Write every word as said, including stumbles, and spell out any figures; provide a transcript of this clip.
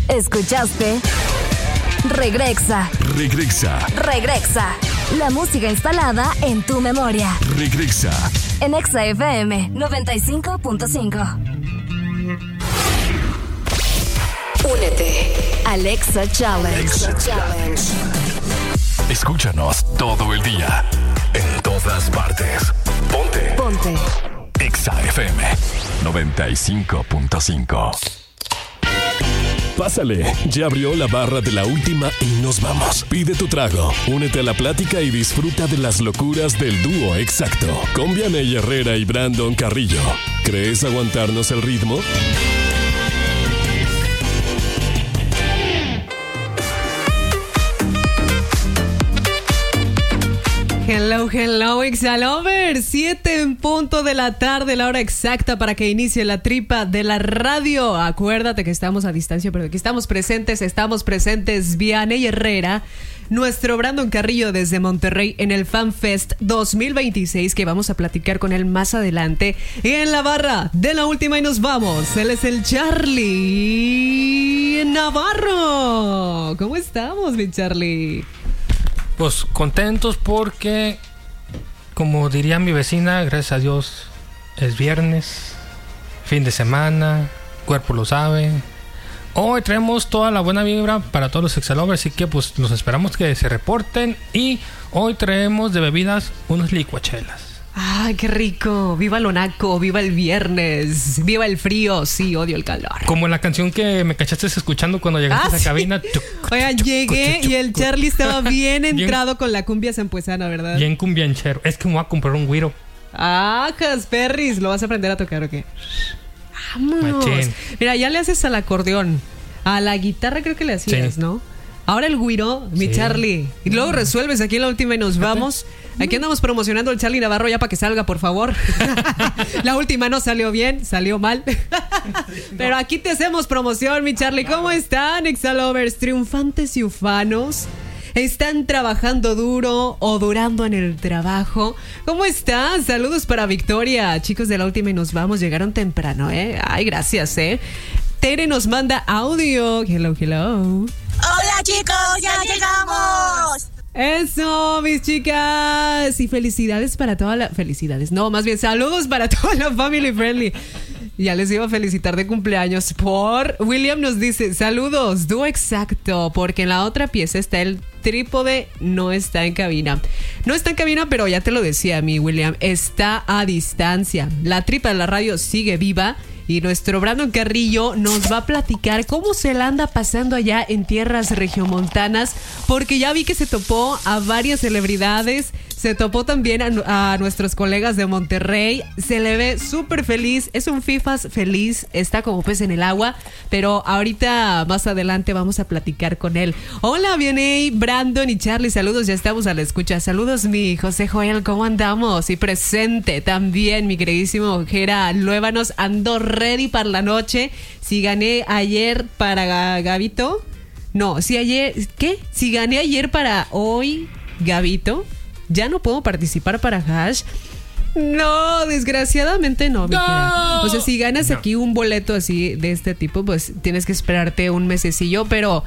Escuchaste Regrexa. Regrexa. Regrexa. La música instalada en tu memoria. Regrexa. En Exa F M noventa y cinco punto cinco. Únete al Exa Challenge. Exa Challenge. Escúchanos todo el día. En todas partes. Ponte. Ponte. Exa F M noventa y cinco punto cinco. Pásale, ya abrió la barra de la última y nos vamos. Pide tu trago, únete a la plática y disfruta de las locuras del dúo exacto. Con Vianey Herrera y Brandon Carrillo. ¿Crees aguantarnos el ritmo? Hello, hello, Exalovers. Siete en punto de la tarde, la hora exacta para que inicie la tripa de la radio. Acuérdate que estamos a distancia, pero aquí estamos presentes, estamos presentes. Vianey Herrera, nuestro Brandon Carrillo desde Monterrey en el FanFest dos mil veintiséis, que vamos a platicar con él más adelante. Y en la barra de la última y nos vamos, él es el Charlie Navarro. ¿Cómo estamos, mi Charlie? Pues contentos porque, como diría mi vecina, gracias a Dios es viernes, fin de semana, cuerpo lo sabe. Hoy traemos toda la buena vibra para todos los Exalovers, así que pues los esperamos que se reporten. Y hoy traemos de bebidas unas licuachelas. ¡Ay, qué rico! ¡Viva lo naco! ¡Viva el viernes! ¡Viva el frío! Sí, odio el calor. Como la canción que me cachaste escuchando cuando llegaste ah, a esa ¿sí? cabina. Oigan, llegué y el Charlie estaba bien entrado bien, con la cumbia zampuesana, ¿verdad? Bien cumbianchero. Es que me voy a comprar un güiro. ¡Ah, Casperris! ¿Lo vas a aprender a tocar o qué? ¡Vámonos! Machín. Mira, ya le haces al acordeón. A la guitarra creo que le hacías, sí, ¿no? Ahora el güiro, mi sí. Charlie. Y luego resuelves aquí en la última y nos vamos. Aquí andamos promocionando el Charlie Navarro ya para que salga, por favor. La última no salió bien, salió mal. Pero aquí te hacemos promoción, mi Charlie. ¿Cómo están, Exalovers? Triunfantes y ufanos. ¿Están trabajando duro o durando en el trabajo? ¿Cómo están? Saludos para Victoria. Chicos de la última y nos vamos. Llegaron temprano, ¿eh? Ay, gracias, ¿eh? Tere nos manda audio. Hello, hello. Hola, chicos, ya llegamos. Eso, mis chicas. Y felicidades para toda la... Felicidades, no, más bien saludos para toda la family friendly. Ya les iba a felicitar de cumpleaños por... William nos dice, saludos, dúo exacto, porque en la otra pieza está el trípode, no está en cabina. No está en cabina, pero ya te lo decía mi William, está a distancia. La tripa de la radio sigue viva. Y nuestro Brandon Carrillo nos va a platicar cómo se la anda pasando allá en tierras regiomontanas, porque ya vi que se topó a varias celebridades, se topó también a, a nuestros colegas de Monterrey, se le ve súper feliz, es un fifas feliz, está como pez en el agua, pero ahorita más adelante vamos a platicar con él. Hola, Vianey, Brandon y Charlie, saludos, ya estamos a la escucha. Saludos, mi José Joel, ¿cómo andamos? Y presente también mi queridísimo Jera Luévanos, ando ready para la noche. Si gané ayer para Gabito, no, si ayer, ¿qué? Si gané ayer para hoy, Gabito, ya no puedo participar para Hash. No, desgraciadamente no, no. O sea, si ganas no. aquí un boleto así de este tipo, pues tienes que esperarte un mesecillo, pero